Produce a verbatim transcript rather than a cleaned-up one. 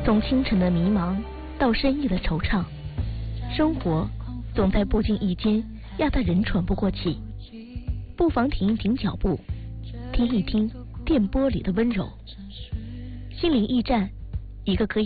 从清晨的迷茫到深夜的惆怅，生活总在不经意间压得人喘不过气。不妨停一停脚步，听一听电波里的温柔。心灵驿站，一个可以